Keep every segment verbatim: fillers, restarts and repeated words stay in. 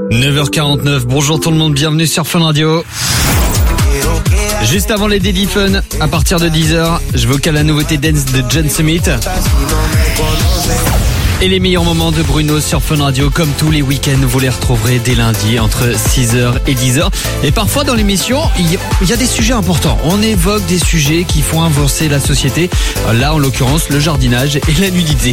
neuf heures quarante-neuf, bonjour tout le monde, bienvenue sur Fun Radio. Juste avant les Daily Fun, à partir de dix heures, je vous cale la nouveauté dance de John Summit. Et les meilleurs moments de Bruno sur Fun Radio, comme tous les week-ends, vous les retrouverez dès lundi entre six heures et dix heures. Et parfois dans l'émission, il y a des sujets importants. On évoque des sujets qui font avancer la société. Là, en l'occurrence, le jardinage et la nudité.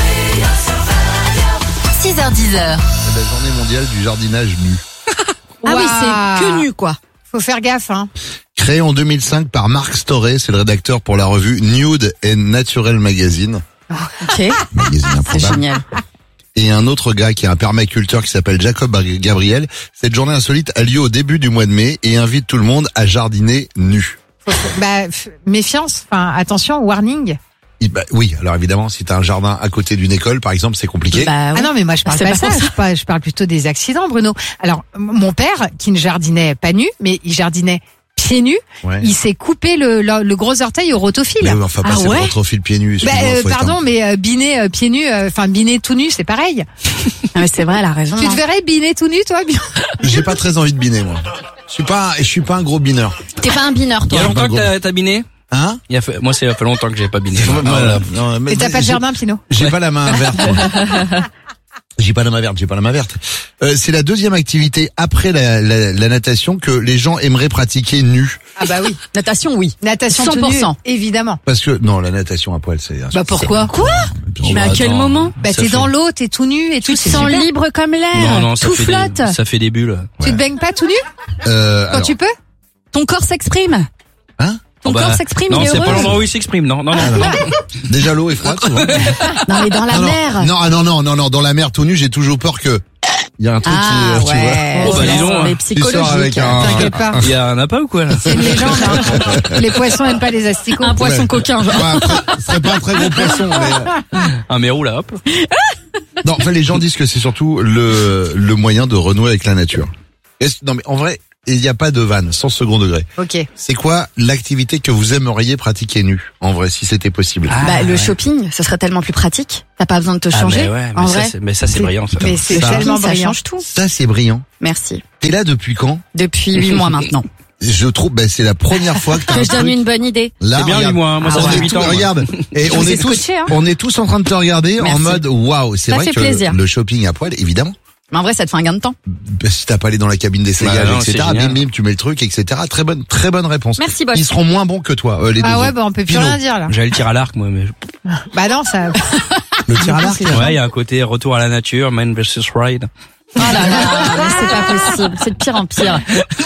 six heures dix heures. La journée mondiale du jardinage nu. Ah oui, c'est que nu, quoi. Faut faire gaffe, hein. Créé en deux mille cinq par Mark Storey, c'est le rédacteur pour la revue Nude and Natural Magazine. Ok. Magazine C'est improbable. génial. Et un autre gars qui est un permaculteur qui s'appelle Jacob Gabriel. Cette journée insolite a lieu au début du mois de mai et invite tout le monde à jardiner nu. Bah, f- méfiance, enfin, attention, warning. Il- bah, oui, alors évidemment, si t'as un jardin à côté d'une école, par exemple, c'est compliqué. Bah, ouais. Ah non, mais moi, je parle C'est pas, pas ça. pour ça. Je parle, je parle plutôt des accidents, Bruno. Alors, m- mon père, qui ne jardinait pas nu, mais il jardinait pieds nus, Ouais. il s'est coupé le, le, le gros orteil au rotophile. Mais oui, enfin, Ah passer ouais le rotrophile pieds nus. Bah, excuse-moi, euh, faut être pardon, un- mais euh, biner euh, pieds nus, euh, enfin biner tout nu, c'est pareil. Ah, mais c'est vrai, elle a raison. Tu te hein. verrais biner tout nu, toi bien J'ai pas très envie de biner, moi. Je suis pas, je suis pas un gros bineur. T'es pas un bineur, Il y toi. a longtemps Gros. que t'as, t'as biné Hein? Il y a fait, moi, c'est, ça fait longtemps que j'ai pas biné. Voilà. Non, mais- Et t'as mais pas de j'ai- jardin, Pino? J'ai pas la main verte. moi. J'ai pas la main verte, j'ai pas la main verte. Euh, c'est la deuxième activité après la, la, la natation que les gens aimeraient pratiquer nus. Ah bah oui. Natation, oui. Natation cent pour tout nu, cent. évidemment. Parce que, non, la natation à poil, c'est... Bah pourquoi? Quoi? Mais à quel moment Bah Ça t'es fait- dans l'eau, t'es tout nu et tout. Tu te c'est sens super. libre comme l'air. Non, non, ça Tout fait flotte. des, ça fait des bulles. Tu te baignes pas tout nu Euh, quand alors, tu peux? Ton corps s'exprime. hein? Ton Oh bah, corps s'exprime, Non, il est c'est heureux. pas l'endroit où il s'exprime, non, non, non. non. Déjà l'eau est froide, souvent. Non, mais dans la non, non, mer. non, ah, non, non, non, non, dans la mer tout nu, j'ai toujours peur que... Il y a un truc Ah, qui, euh, ouais. Oh, bah, dis donc, mais hein. tu vois, qui sort avec psychologique. un... T'inquiète pas. Il y a un appât ou quoi, là? C'est une légende, hein. Les poissons aiment pas les asticots. Un poisson Ouais. coquin, genre. Ouais, après, ce serait pas un très gros poisson, mais... Un mérou, là, hop. Non, enfin, les gens disent que c'est surtout le, le moyen de renouer avec la nature. Est-ce- non, mais en vrai, il n'y a pas de vanne, sans second degré. Ok. C'est quoi l'activité que vous aimeriez pratiquer nu, en vrai, si c'était possible? Ah, Bah, le ouais. shopping, ce serait tellement plus pratique. T'as pas besoin de te Ah, changer. mais ouais, mais en ça, vrai. c'est, mais ça, c'est brillant, ça. Mais c'est Ça- tellement ça brillant. change tout. Ça, c'est brillant. Merci. T'es là depuis quand? Depuis huit mois maintenant. Je trouve, ben, c'est la première fois que t'as Que un je donne truc. une bonne idée. Là, C'est bien, regarde. huit mois, hein. Moi, ça on fait est huit tous- ans, moi. Regarde. Et on vous est ai tous, scotché, hein. on est tous en train de te regarder en Merci. mode waouh. C'est Ça vrai fait que plaisir. le shopping à poil, évidemment. Mais en vrai, ça te fait un gain de temps. Ben, si t'as pas allé dans la cabine d'essayage, Bah non, et cetera. c'est Bim, génial. bim, tu mets le truc, et cetera. Très bonne, très bonne réponse. Merci, boss. Ils seront moins bons que toi, euh, les deux. Ah ouais, autres. bah on peut plus Pino. rien dire là. J'avais le tir à l'arc, moi, mais. Bah non, ça. Le tir à l'arc. Ouais, il y a un côté retour à la nature, man versus ride. Oh là là, mais c'est pas possible. C'est de pire en pire.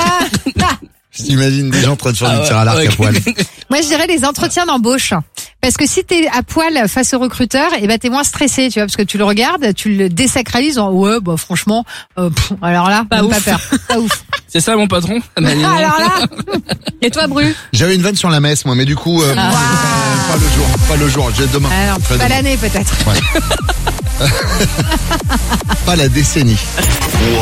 J'imagine des gens en train de faire Ah du ouais, tir à l'arc ouais. à poil. Moi, je dirais les entretiens d'embauche. Parce que si t'es à poil face au recruteur, et ben t'es moins stressé, tu vois, parce que tu le regardes, tu le désacralises en ouais, bah franchement, euh, pff, alors là, Pas même ouf. pas peur, pas ouf. C'est ça, mon patron? Bah, dis donc. Alors là, Et toi, Bru? J'avais une vanne sur la messe, moi, mais du coup, euh, Ah. pas le jour, pas le jour. J'ai demain. alors, Pas pas demain. l'année peut-être. Pas la décennie.